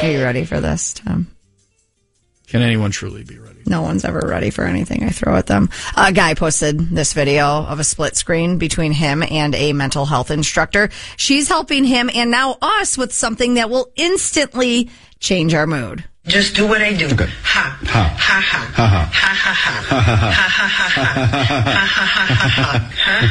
Are you ready for this, Tom? Can anyone truly be ready? No one's ever ready for anything I throw at them. A guy posted this video of a split screen between him and a mental health instructor. She's helping him and now us with something that will instantly change our mood. Just do what I do. Okay. Ha. Ha. Ha. Ha. Ha. Ha. Ha. Ha. Ha. Ha. Ha. Ha. Ha. Ha. Ha.